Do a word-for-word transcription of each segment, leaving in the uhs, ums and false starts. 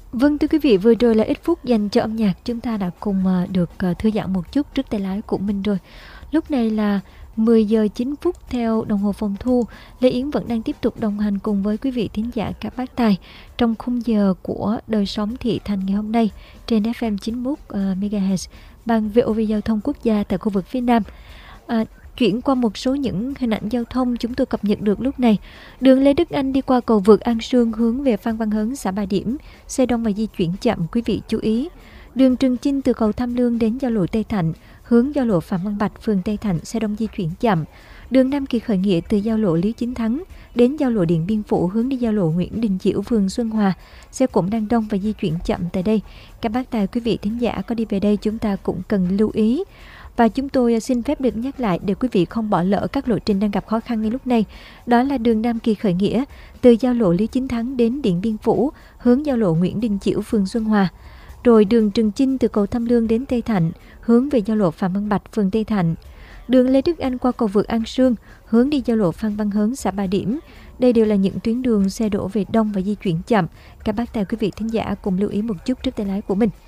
Vâng, thưa quý vị, vừa rồi là ít phút dành cho âm nhạc. Chúng ta đã cùng à, được à, thư giãn một chút trước tay lái của mình rồi. Lúc này là mười giờ chín phút theo đồng hồ phòng thu. Lê Yến vẫn đang tiếp tục đồng hành cùng với quý vị thính giả các bác tài trong khung giờ của đời sống thị thành ngày hôm nay trên ép em chín mươi mốt uh, MHz, ban vê o vê Giao thông Quốc gia tại khu vực phía Nam. À, Chuyển qua một số những hình ảnh giao thông chúng tôi cập nhật được lúc này. Đường Lê Đức Anh đi qua cầu vượt An Sương hướng về Phan Văn Hớn, xã Bà Điểm, xe đông và di chuyển chậm, quý vị chú ý. Đường Trường Chinh từ cầu Tham Lương đến giao lộ Tây Thạnh, hướng giao lộ Phạm Văn Bạch, phường Tây Thạnh, xe đông di chuyển chậm. Đường Nam Kỳ Khởi Nghĩa từ giao lộ Lý Chính Thắng đến giao lộ Điện Biên Phủ, hướng đi giao lộ Nguyễn Đình Chiểu, phường Xuân Hòa, xe cũng đang đông và di chuyển chậm tại đây. Các bác tài, quý vị thính giả có đi về đây chúng ta cũng cần lưu ý. Và chúng tôi xin phép được nhắc lại để quý vị không bỏ lỡ các lộ trình đang gặp khó khăn ngay lúc này. Đó là đường Nam Kỳ Khởi Nghĩa từ giao lộ Lý Chính Thắng đến Điện Biên Phủ, hướng giao lộ Nguyễn Đình Chiểu, phường Xuân Hòa. Rồi đường Trường Chinh từ cầu Tham Lương đến Tây Thạnh, hướng về giao lộ Phạm Văn Bạch, phường Tây Thạnh. Đường Lê Đức Anh qua cầu vượt An Sương, hướng đi giao lộ Phan Văn Hớn, xã Bà Điểm. Đây đều là những tuyến đường xe đổ về đông và di chuyển chậm. Các bác tài, quý vị thính giả cùng lưu ý một chút trước tay lái của mình.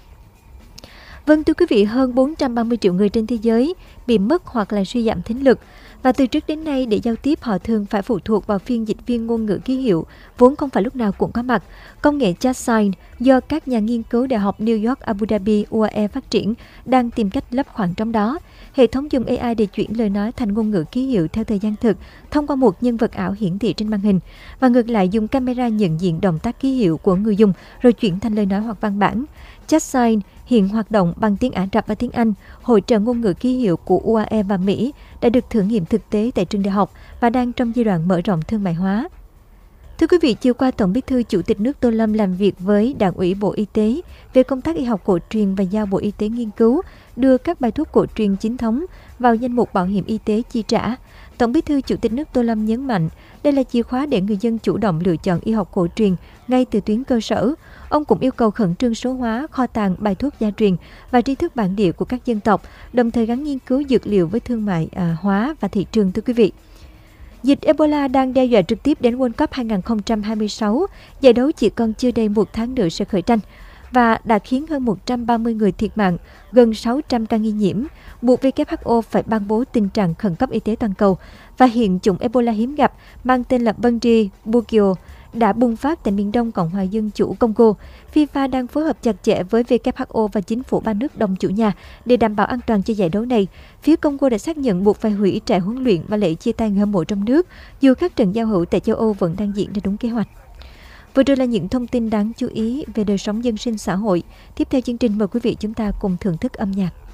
Vâng, thưa quý vị, hơn bốn trăm ba mươi triệu người trên thế giới bị mất hoặc là suy giảm thính lực. Và từ trước đến nay, để giao tiếp họ thường phải phụ thuộc vào phiên dịch viên ngôn ngữ ký hiệu, vốn không phải lúc nào cũng có mặt. Công nghệ chat sign do các nhà nghiên cứu Đại học New York, Abu Dhabi, u a e phát triển đang tìm cách lấp khoảng trống đó. Hệ thống dùng a i để chuyển lời nói thành ngôn ngữ ký hiệu theo thời gian thực thông qua một nhân vật ảo hiển thị trên màn hình, và ngược lại dùng camera nhận diện động tác ký hiệu của người dùng rồi chuyển thành lời nói hoặc văn bản. Chat sign hiện hoạt động bằng tiếng Ả Rập và tiếng Anh, hỗ trợ ngôn ngữ ký hiệu của u a e và Mỹ đã được thử nghiệm thực tế tại trường đại học và đang trong giai đoạn mở rộng thương mại hóa. Thưa quý vị, chiều qua Tổng Bí thư Chủ tịch nước Tô Lâm làm việc với Đảng ủy Bộ Y tế về công tác y học cổ truyền và giao Bộ Y tế nghiên cứu đưa các bài thuốc cổ truyền chính thống vào danh mục bảo hiểm y tế chi trả. Tổng Bí thư Chủ tịch nước Tô Lâm nhấn mạnh đây là chìa khóa để người dân chủ động lựa chọn y học cổ truyền ngay từ tuyến cơ sở. Ông cũng yêu cầu khẩn trương số hóa kho tàng bài thuốc gia truyền và tri thức bản địa của các dân tộc, đồng thời gắn nghiên cứu dược liệu với thương mại à, hóa và thị trường. Thưa quý vị, dịch Ebola đang đe dọa trực tiếp đến World Cup hai không hai sáu. Giải đấu chỉ còn chưa đầy một tháng nữa sẽ khởi tranh và đã khiến hơn một trăm ba mươi người thiệt mạng, gần sáu trăm ca nghi nhiễm, buộc vê kép hát o phải ban bố tình trạng khẩn cấp y tế toàn cầu. Và hiện chủng Ebola hiếm gặp mang tên là Bundibugyo Bugyo đã bùng phát tại miền đông Cộng hòa Dân chủ Congo. FIFA đang phối hợp chặt chẽ với vê kép hát o và chính phủ ba nước đồng chủ nhà để đảm bảo an toàn cho giải đấu này. Phía Congo đã xác nhận buộc phải hủy trại huấn luyện và lễ chia tay người hâm mộ trong nước, dù các trận giao hữu tại châu Âu vẫn đang diễn ra đúng kế hoạch. Vừa rồi là những thông tin đáng chú ý về đời sống dân sinh xã hội. Tiếp theo chương trình, mời quý vị chúng ta cùng thưởng thức âm nhạc.